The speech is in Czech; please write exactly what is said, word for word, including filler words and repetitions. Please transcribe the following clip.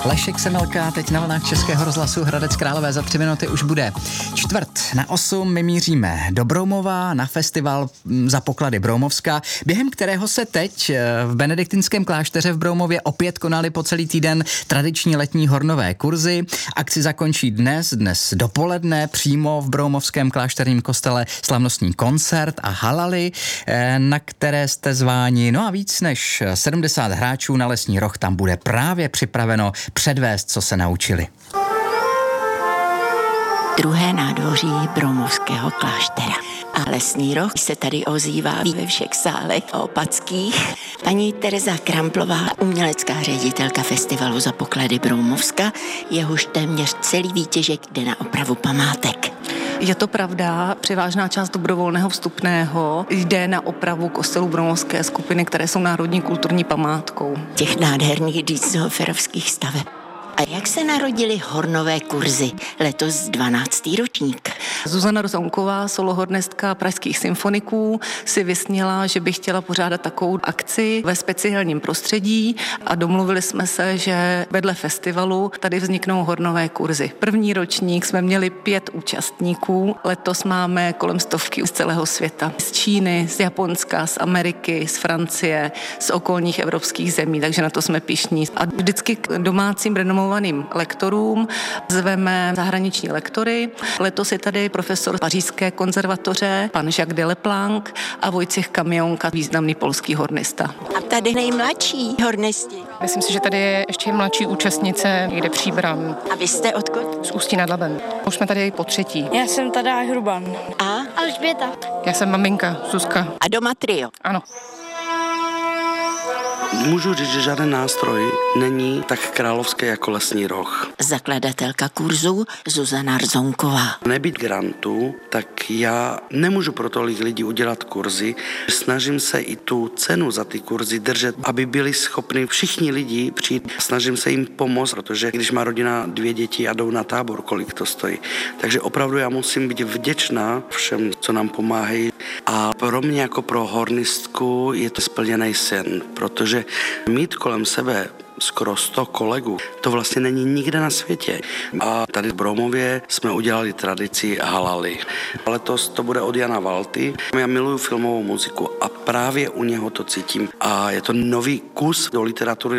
Lešek Semelka teď na vlnách Českého rozhlasu Hradec Králové. Za tři minuty už bude čtvrt na osm. My míříme do Broumova na festival Za poklady Broumovska, během kterého se teď v benediktinském klášteře v Broumově opět konaly po celý týden tradiční letní hornové kurzy. Akci zakončí dnes, dnes dopoledne přímo v Broumovském klášterním kostele slavnostní koncert a halaly, na které jste zváni. No a víc než sedmdesát hráčů na Lesní roh tam bude právě připraveno předvést, co se naučili. Druhé nádvoří Broumovského kláštera. A Lesní roh se tady ozývá ve všech sálech opackých. Paní Tereza Kramplová, umělecká ředitelka festivalu Za poklady Broumovska, jehož téměř celý výtěžek jde na opravu památek. Je to pravda, převážná část dobrovolného vstupného jde na opravu kostelů broumovské skupiny, které jsou národní kulturní památkou. Těch nádherných Dietzohoferovských staveb. A jak se narodily hornové kurzy? Letos dvanáctý ročník. Zuzana Rzounková, solohornistka pražských symfoniků, si vysnila, že by chtěla pořádat takovou akci ve speciálním prostředí a domluvili jsme se, že vedle festivalu tady vzniknou hornové kurzy. První ročník jsme měli pět účastníků, letos máme kolem stovky z celého světa. Z Číny, z Japonska, z Ameriky, z Francie, z okolních evropských zemí, takže na to jsme pyšní. A vždycky k domácím renomovaným lektorům zveme zahraniční lektory. Letos je tady profesor Pařížské konzervatoře, pan Jacques Deleplanc a Vojtěch Kamionka, významný polský hornista. A tady nejmladší hornisti. Myslím si, že tady je ještě mladší účastnice někde Příbram. A vy jste odkud? Z Ústí nad Labem. Už jsme tady po třetí. Já jsem Tadeáš Hruban. A? Alžběta. Já jsem maminka, Zuzka. A doma trio. Ano. Můžu říct, že žádný nástroj není tak královský jako Lesní roh. Zakladatelka kurzu Zuzana Rzounková. Nebýt grantu, tak já nemůžu pro tolik lidí udělat kurzy. Snažím se i tu cenu za ty kurzy držet, aby byli schopni všichni lidi přijít. Snažím se jim pomoct, protože když má rodina dvě děti a jdou na tábor, kolik to stojí. Takže opravdu já musím být vděčná všem, co nám pomáhají. A pro mě jako pro hornistku je to splněný sen, protože mít kolem sebe skoro sto kolegů, to vlastně není nikde na světě. A tady v Broumově jsme udělali tradici halaly. Letos to bude od Jana Valty. Já miluju filmovou muziku a právě u něho to cítím. A je to nový kus do literatury